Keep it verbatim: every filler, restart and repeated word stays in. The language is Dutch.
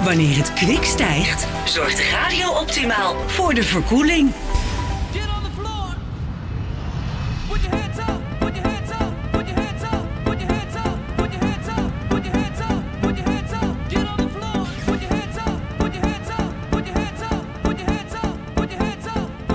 Wanneer het kwik stijgt, zorgt Radio Optimaal voor de verkoeling.